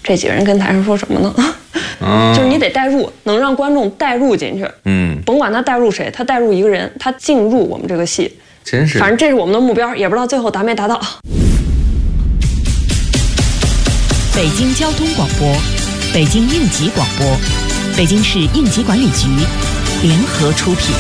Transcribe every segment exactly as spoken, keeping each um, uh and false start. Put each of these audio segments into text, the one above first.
这几个人跟台上说什么呢？嗯、就是你得带入，能让观众带入进去。嗯，甭管他带入谁，他带入一个人，他进入我们这个戏。 真是， 反正这是我们的目标，也不知道最后达没达到。 北京交通广播，北京应急广播，北京市应急管理局联合出品。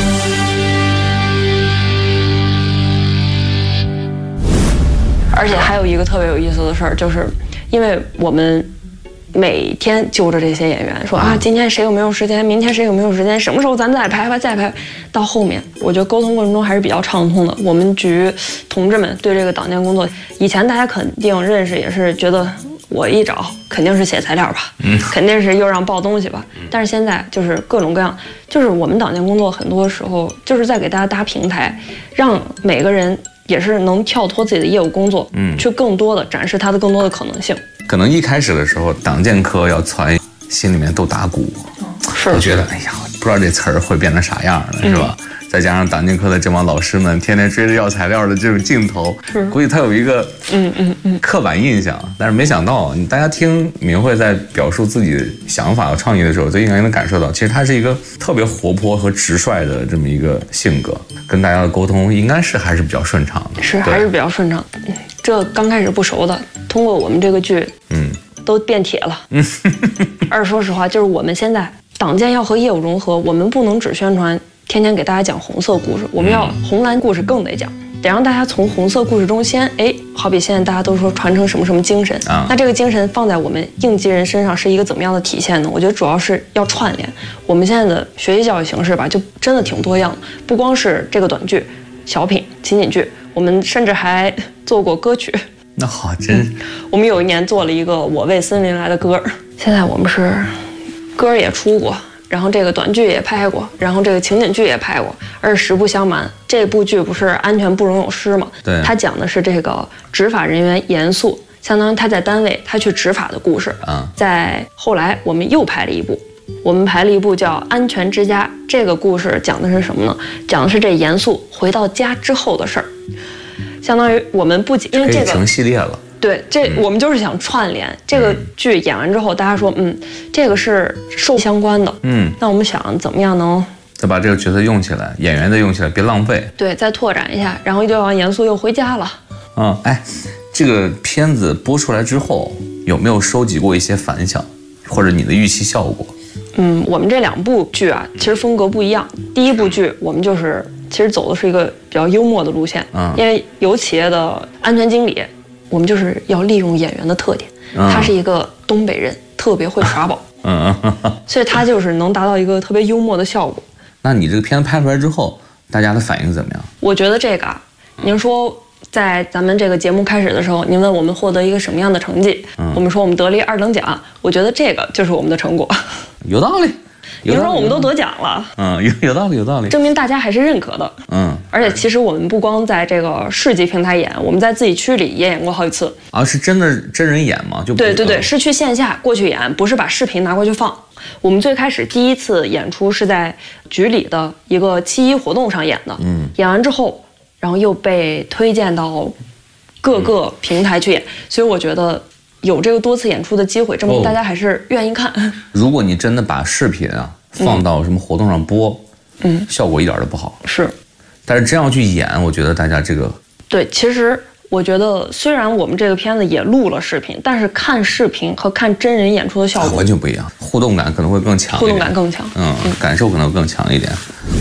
而且还有一个特别有意思的事儿，就是因为我们每天揪着这些演员说啊，今天谁有没有时间，明天谁有没有时间，什么时候咱再拍吧，再拍。到后面，我觉得沟通过程中还是比较畅通的。我们局同志们对这个党建工作，以前大家肯定认识，也是觉得我一找肯定是写材料吧，嗯，肯定是又让报东西吧。但是现在就是各种各样，就是我们党建工作很多时候就是在给大家搭平台，让每个人也是能跳脱自己的业务工作，嗯，去更多的展示他的更多的可能性。 可能一开始的时候，党建科要传，心里面都打鼓， 是， 我觉得，哎呀，不知道这词儿会变成啥样了，嗯、是吧？再加上党建科的这帮老师们天天追着要材料的这种劲头，估计他有一个嗯嗯嗯刻板印象。但是没想到，大家听明慧在表述自己的想法和创意的时候，就应该能感受到，其实他是一个特别活泼和直率的这么一个性格，跟大家的沟通应该是还是比较顺畅的。 是，还是比较顺畅。这刚开始不熟的，通过我们这个剧，嗯，都变铁了。嗯，而说实话，就是我们现在党建要和业务融合，我们不能只宣传。天天给大家讲红色故事，我们要红蓝故事更得讲，得让大家从红色故事中先，哎，好比现在大家都说传承什么什么精神啊，那这个精神放在我们应急人身上是一个怎么样的体现呢？我觉得主要是要串联。我们现在的学习教育形式吧，就真的挺多样的，不光是这个短剧、小品、情景剧，我们甚至还做过歌曲。 那好，真、嗯， 我们有一年做了一个《我为森林来的歌》，现在我们是歌也出过。然后这个短剧也拍过，然后这个情景剧也拍过，而实不相瞒，这部剧不是安全不容有失吗？对，他讲的是这个执法人员严肃，相当于他在单位他去执法的故事。啊，在后来我们又拍了一部，我们拍了一部叫《安全之家》，这个故事讲的是什么呢？讲的是这严肃回到家之后的事儿，相当于我们不仅因为这个成系列了。 对，这我们就是想串联、嗯、这个剧演完之后，大家说，嗯，这个是受相关的，嗯，那我们想怎么样能再把这个角色用起来，演员再用起来，别浪费。 对，再拓展一下，然后就让严肃又回家了。 嗯，哎，这个片子播出来之后，有没有收集过一些反响，或者你的预期效果？ 嗯，我们这两部剧啊，其实风格不一样。第一部剧我们就是其实走的是一个比较幽默的路线，嗯，因为有企业的安全经理。我们就是要利用演员的特点，嗯、他是一个东北人，特别会耍宝，嗯，所以他就是能达到一个特别幽默的效果。 那你这个片子拍出来之后，大家的反应怎么样？ 我觉得这个啊，您说在咱们这个节目开始的时候，您问我们获得一个什么样的成绩，嗯、我们说我们得了一二等奖，我觉得这个就是我们的成果。 有道理。 您说我们都得奖了， 嗯，有有道理，有道理， 证明大家还是认可的，嗯。而且其实我们不光在这个市级平台演，我们在自己区里也演过好几次。 啊，是真的真人演吗？就对对对，是去线下过去演，不是把视频拿过去放。我们最开始第一次演出是在局里的一个七一活动上演的，嗯，演完之后，然后又被推荐到各个平台去演，嗯、所以我觉得。有这个多次演出的机会，证明大家还是愿意看。哦、 如果你真的把视频啊放到什么活动上播，嗯，效果一点都不好。 是， 但是真要去演，我觉得大家这个对，其实我觉得虽然我们这个片子也录了视频，但是看视频和看真人演出的效果、 啊、完全不一样，互动感可能会更强一点， 互动感更强， 嗯，嗯感受可能更强一点。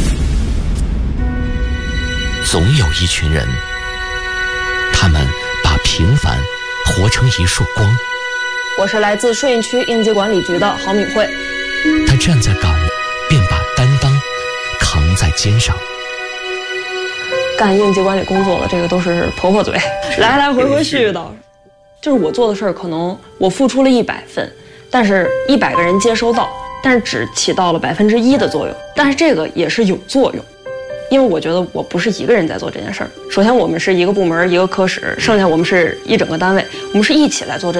总有一群人，他们把平凡活成一束光。 我是来自顺义区应急管理局的郝敏慧。 他站在岗位，便把担当扛在肩上。 干应急管理工作的这个都是婆婆嘴，来来回回絮叨。就是我做的事儿，可能我付出了一百分，但是一百个人接收到，但是只起到了百分之一的作用。但是这个也是有作用。因为我觉得我不是一个人在做这件事儿。首先，我们是一个部门一个科室，剩下我们是一整个单位，我们是一起来做这。